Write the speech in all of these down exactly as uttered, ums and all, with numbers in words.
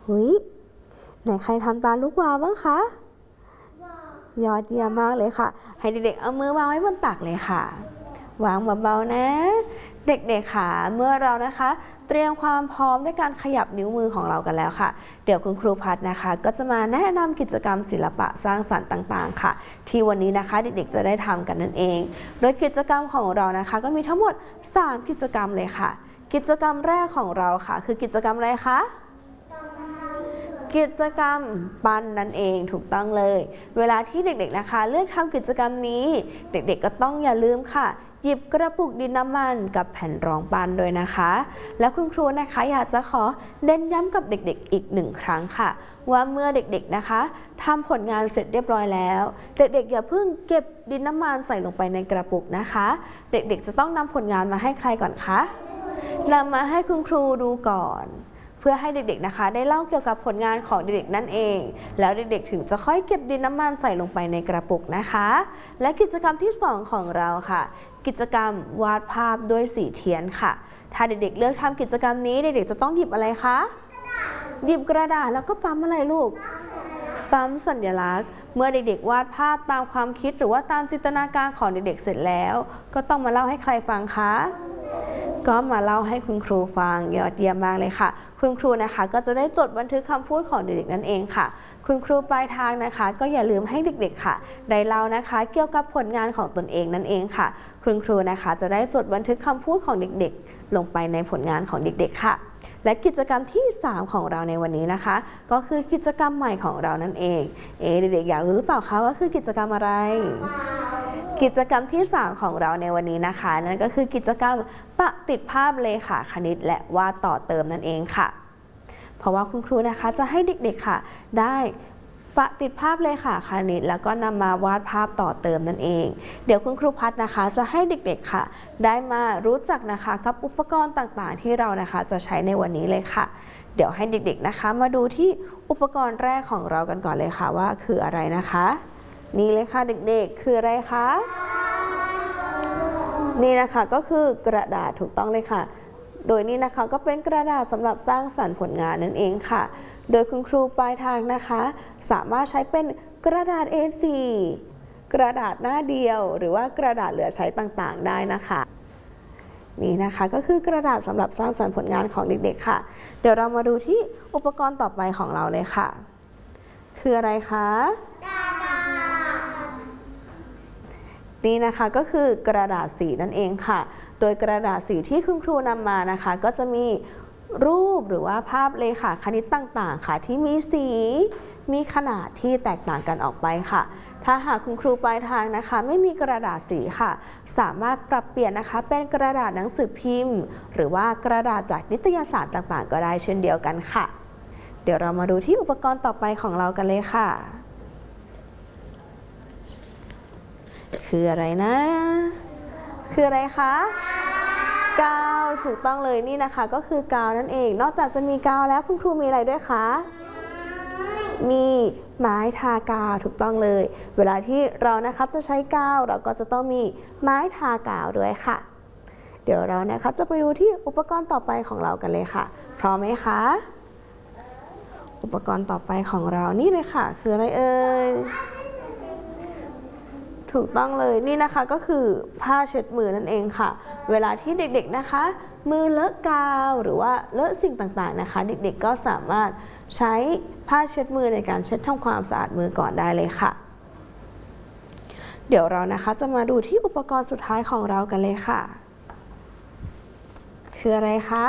หุยไหนใครทำตาลูกวาวบ้างคะยอดเยี่ยมมากเลยค่ะให้เด็กๆเอามือวางไว้บนตักเลยค่ะวางเบาๆนะเด็กๆค่ะเมื่อเรานะคะเตรียมความพร้อมด้วยการขยับนิ้วมือของเรากันแล้วค่ะเดี๋ยวคุณครูพัฒนะคะก็จะมาแนะนำกิจกรรมศิลปะสร้างสรรค์ต่างๆค่ะที่วันนี้นะคะเด็กๆจะได้ทำกันนั่นเองโดยกิจกรรมของเรานะคะก็มีทั้งหมดสามกิจกรรมเลยค่ะกิจกรรมแรกของเราค่ะคือกิจกรรมอะไรคะกิจกรรมปั้นนั่นเองถูกต้องเลยเวลาที่เด็กๆนะคะเลือกทำกิจกรรมนี้เด็กๆก็ต้องอย่าลืมค่ะหยิบกระปุกดินน้ำมันกับแผ่นรองปั้นด้วยนะคะและคุณครูนะคะอยากจะขอเน้นย้ำกับเด็กๆอีกหนึ่งครั้งค่ะว่าเมื่อเด็กๆนะคะทำผลงานเสร็จเรียบร้อยแล้วเด็กๆอย่าเพิ่งเก็บดินน้ำมันใส่ลงไปในกระปุกนะคะเด็กๆจะต้องนำผลงานมาให้ใครก่อนคะนำมาให้คุณครูดูก่อนเพื่อให้เด็กๆนะคะได้เล่าเกี่ยวกับผลงานของเด็กๆนั่นเองแล้วเด็กๆถึงจะค่อยเก็บดินน้ำมันใส่ลงไปในกระปุกนะคะและกิจกรรมที่สองของเราค่ะกิจกรรมวาดภาพด้วยสีเทียนค่ะถ้าเด็กๆเลือกทำกิจกรรมนี้เด็กๆจะต้องหยิบอะไรคะหยิบกระดาษแล้วก็ปั๊มอะไรลูกปั๊มสัญลักษณ์เมื่อเด็กๆวาดภาพตามความคิดหรือว่าตามจินตนาการของเด็กๆเสร็จแล้วก็ต้องมาเล่าให้ใครฟังคะก็มาเล่าให้คุณครูฟังยอดเยี่ยมมากเลยค่ะคุณครูนะคะก็จะได้จดบันทึกคำพูดของเด็กๆนั่นเองค่ะคุณครูปลายทางนะคะก็อย่าลืมให้เด็กๆค่ะได้เล่านะคะเกี่ยวกับผลงานของตนเองนั่นเองค่ะคุณครูนะคะจะได้จดบันทึกคำพูดของเด็กๆลงไปในผลงานของเด็กๆค่ะและกิจกรรมที่สามของเราในวันนี้นะคะก็คือกิจกรรมใหม่ของเรานั่นเองเอ๊ะเด็กๆอยากรู้หรือเปล่าคะว่าคือกิจกรรมอะไรกิจกรรมที่สามของเราในวันนี้นะคะนั่นก็คือกิจกรรมประติดภาพเลขาคณิตและวาดต่อเติมนั่นเองค่ะเพราะว่าคุณครูนะคะจะให้เด็กๆค่ะได้ประติดภาพเลขาคณิตแล้วก็นำมาวาดภาพต่อเติมนั่นเองเดี๋ยวคุณครูพัฒนะคะจะให้เด็กๆค่ะได้มารู้จักนะคะกับอุปกรณ์ต่างๆที่เรานะคะจะใช้ในวันนี้เลยค่ะเดี๋ยวให้เด็กๆนะคะมาดูที่อุปกรณ์แรกของเรากันก่อนเลยค่ะว่าคืออะไรนะคะนี่เลยค่ะเด็กๆคืออะไรคะนี่นะคะก็คือกระดาษถูกต้องเลยค่ะโดยนี้นะคะก็เป็นกระดาษสำหรับสร้างสรรค์ผลงานนั่นเองค่ะโดยคุณครูปลายทางนะคะสามารถใช้เป็นกระดาษ เอ โฟร์ กระดาษหน้าเดียวหรือว่ากระดาษเหลือใช้ต่างๆได้นะคะนี่นะคะก็คือกระดาษสำหรับสร้างสรรค์ผลงานของเด็กๆค่ะเดี๋ยวเรามาดูที่อุปกรณ์ต่อไปของเราเลยค่ะคืออะไรคะนี่นะคะก็คือกระดาษสีนั่นเองค่ะโดยกระดาษสีที่คุณครูนำมานะคะก็จะมีรูปหรือว่าภาพเลขาคณิตต่างๆค่ะที่มีสีมีขนาดที่แตกต่างกันออกไปค่ะถ้าหากคุณครูปลายทางนะคะไม่มีกระดาษสีค่ะสามารถปรับเปลี่ยนนะคะเป็นกระดาษหนังสือพิมพ์หรือว่ากระดาษจากนิตยสารต่างๆก็ได้เช่นเดียวกันค่ะเดี๋ยวเรามาดูที่อุปกรณ์ต่อไปของเรากันเลยค่ะคืออะไรนะคืออะไรคะกาวถูกต้องเลยนี่นะคะก็คือกาวนั่นเองนอกจากจะมีกาวแล้วคุณครูมีอะไรด้วยคะมีไม้ทากาวถูกต้องเลยเวลาที่เรานะคะจะใช้กาวเราก็จะต้องมีไม้ทากาวด้วยค่ะเดี๋ยวเรานะคะจะไปดูที่อุปกรณ์ต่อไปของเรากันเลยค่ะพร้อมไหมคะอุปกรณ์ต่อไปของเรานี่เลยค่ะคืออะไรเอ่ยถูกต้องเลยนี่นะคะก็คือผ้าเช็ดมือนั่นเองค่ะเวลาที่เด็กๆนะคะมือเลอะกาวหรือว่าเลอะสิ่งต่างๆนะคะเด็กๆก็สามารถใช้ผ้าเช็ดมือในการเช็ดทำความสะอาดมือก่อนได้เลยค่ะเดี๋ยวเรานะคะจะมาดูที่อุปกรณ์สุดท้ายของเรากันเลยค่ะคืออะไรคะ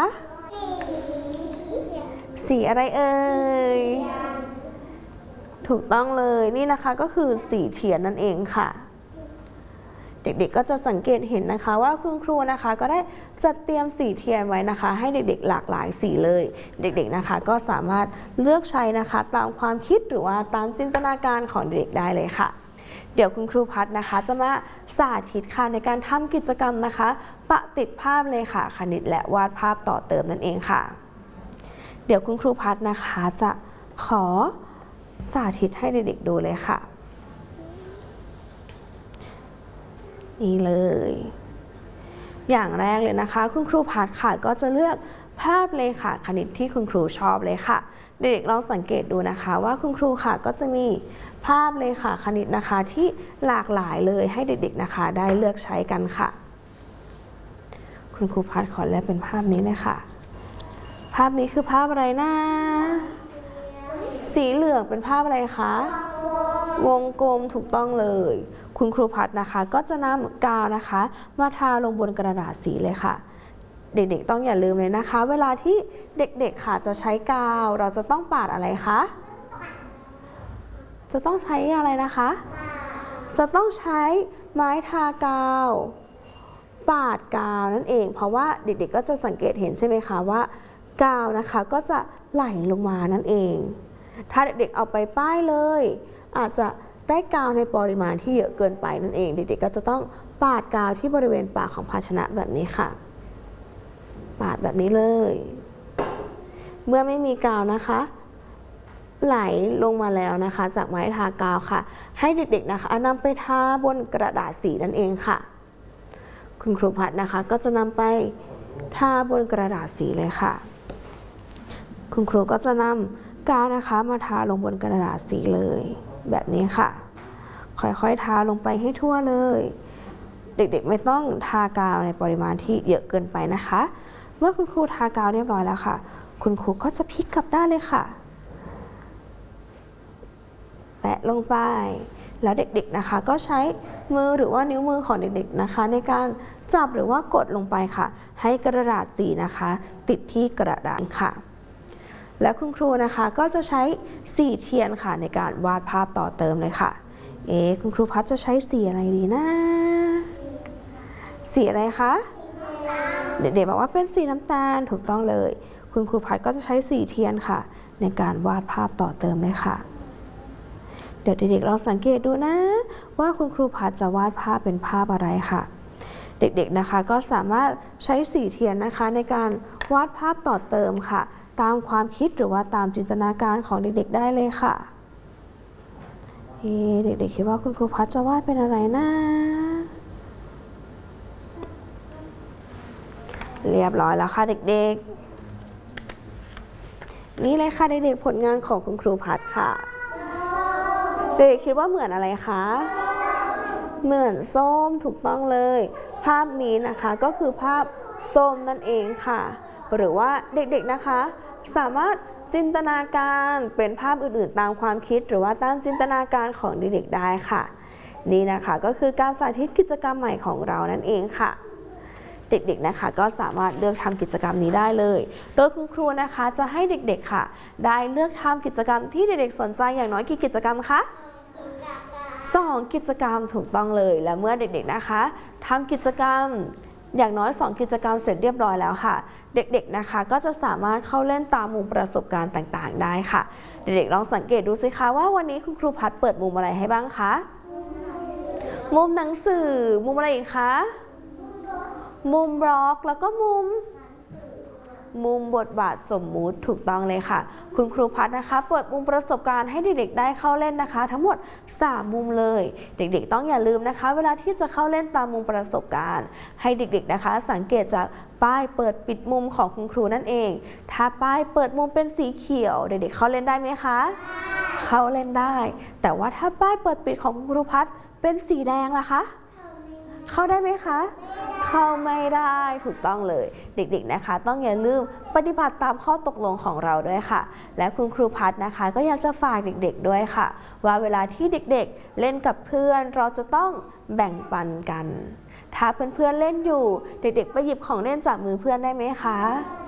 สีอะไรเอ่ยถูกต้องเลยนี่นะคะก็คือสีเทียนนั่นเองค่ะเด็กๆก็จะสังเกตเห็นนะคะว่าคุณครูนะคะก็ได้จัดเตรียมสีเทียนไว้นะคะให้เด็กๆหลากหลายสีเลยเด็กๆนะคะก็สามารถเลือกใช้นะคะตามความคิดหรือว่าตามจินตนาการของเด็กได้เลยค่ะเดี๋ยวคุณครูพัฒนะคะจะมาสาธิตค่ะในการทำกิจกรรมนะคะประติดภาพเลยค่ะคณิตและวาดภาพต่อเติมนั่นเองค่ะเดี๋ยวคุณครูพัฒนะคะจะขอสาธิตให้เด็กๆดูเลยค่ะนี่เลยอย่างแรกเลยนะคะคุณครูพัฒค่ะก็จะเลือกภาพเลขาคณิตที่คุณครูชอบเลยค่ะเด็กๆลองสังเกตดูนะคะว่าคุณครูค่ะก็จะมีภาพเลขาคณิตนะคะที่หลากหลายเลยให้เด็กๆนะคะได้เลือกใช้กันค่ะคุณครูพัดขอเลือกเป็นภาพนี้เลยค่ะภาพนี้คือภาพอะไรนะสีเหลืองเป็นภาพอะไรคะวงกลมถูกต้องเลยคุณครูพัดนะคะก็จะนำกาวนะคะมาทาลงบนกระดาษสีเลยค่ะเด็กๆต้องอย่าลืมเลยนะคะเวลาที่เด็กๆค่ะจะใช้กาวเราจะต้องปาดอะไรคะจะต้องใช้อะไรนะคะจะต้องใช้ไม้ทากาวปาดกาวนั่นเองเพราะว่าเด็กๆก็จะสังเกตเห็นใช่ไหมคะว่ากาวนะคะก็จะไหลลงมานั่นเองถ้าเด็กๆเอาไปป้ายเลยอาจจะได้กาวในปริมาณที่เยอะเกินไปนั่นเองเด็กๆก็จะต้องปาดกาวที่บริเวณปากของภาชนะแบบนี้ค่ะปาดแบบนี้เลยเมื่อไม่มีกาวนะคะไหลลงมาแล้วนะคะจากไม้ทากาวค่ะให้เด็กๆนะคะนำไปทาบนกระดาษสีนั่นเองค่ะคุณครูพัดนะคะก็จะนำไปทาบนกระดาษสีเลยค่ะคุณครูก็จะนำกาวนะคะมาทาลงบนกระดาษสีเลยแบบนี้ค่ะค่อยๆทาลงไปให้ทั่วเลยเด็กๆไม่ต้องทากาวในปริมาณที่เยอะเกินไปนะคะเมื่อคุณครูทากาวเรียบร้อยแล้วค่ะคุณครูก็จะพลิกกลับด้านเลยค่ะแปะลงไปแล้วเด็กๆนะคะก็ใช้มือหรือว่านิ้วมือของเด็กๆนะคะในการจับหรือว่ากดลงไปค่ะให้กระดาษสีนะคะติดที่กระดาษค่ะและคุณครูนะคะก็จะใช้สีเทียนค่ะในการวาดภาพต่อเติมเลยค่ะเอ๊ะคุณครูพัดจะใช้สีอะไรดีนะสีอะไรคะเด็กๆบอกว่าเป็นสีน้ำตาลถูกต้องเลยคุณครูพัดก็จะใช้สีเทียนค่ะในการวาดภาพต่อเติมเลยค่ะเดี๋ยวเด็กๆลองสังเกตดูนะว่าคุณครูพัดจะวาดภาพเป็นภาพอะไรค่ะเด็กๆนะคะก็สามารถใช้สีเทียนนะคะในการวาดภาพต่อเติมค่ะตามความคิดหรือว่าตามจินตนาการของเด็กๆได้เลยค่ะเอ๊ะเด็กๆคิดว่าคุณครูพัดจะวาดเป็นอะไรนะเรียบร้อยแล้วค่ะเด็กๆนี่เลยค่ะเด็กๆผลงานของคุณครูพัดค่ะเด็กๆคิดว่าเหมือนอะไรคะเหมือนส้มถูกต้องเลยภาพนี้นะคะก็คือภาพส้มนั่นเองค่ะหรือว่าเด็กๆนะคะสามารถจินตนาการเป็นภาพอื่นๆตามความคิดหรือว่าตามจินตนาการของเด็กๆได้ค่ะนี่นะคะก็คือการสาธิตกิจกรรมใหม่ของเรานั่นเองค่ะเด็กๆนะคะก็สามารถเลือกทำกิจกรรมนี้ได้เลยโดยคุณครูนะคะจะให้เด็กๆค่ะได้เลือกทำกิจกรรมที่เด็กๆสนใจอย่างน้อยกี่กิจกรรมคะสองกิจกรรมถูกต้องเลยและเมื่อเด็กๆนะคะทำกิจกรรมอย่างน้อยสองกิจกรรมเสร็จเรียบร้อยแล้วค่ะเด็กๆนะคะก็จะสามารถเข้าเล่นตามมุมประสบการณ์ต่างๆได้ค่ะเด็กๆลองสังเกตดูสิคะว่าวันนี้คุณครูพัดเปิดมุมอะไรให้บ้างคะมุมหนังสือมุมอะไรอีกคะมุมบล็อกแล้วก็มุมมุมบทบาทสมมุติถูกต้องเลยค่ะคุณครูพัดนะคะเปิดมุมประสบการณ์ให้เด็กๆได้เข้าเล่นนะคะทั้งหมดสามมุมเลยเด็กๆต้องอย่าลืมนะคะเวลาที่จะเข้าเล่นตามมุมประสบการณ์ให้เด็กๆนะคะสังเกตจากป้ายเปิดปิดมุมของคุณครูนั่นเองถ้าป้ายเปิดมุมเป็นสีเขียวเด็กๆเข้าเล่นได้ไหมคะเข้าเล่นได้แต่ว่าถ้าป้ายเปิดปิดของคุณครูพัดเป็นสีแดงล่ะคะเข้าได้ไหมคะเข้าไม่ได้ถูกต้องเลยเด็กๆนะคะต้องอย่าลืมปฏิบัติตามข้อตกลงของเราด้วยค่ะและคุณครูพัดนะคะก็อยากจะฝากเด็กๆด้วยค่ะว่าเวลาที่เด็กๆเล่นกับเพื่อนเราจะต้องแบ่งปันกันถ้าเพื่อนๆเล่นอยู่เด็กๆไปหยิบของเล่นจากมือเพื่อนได้ไหมคะ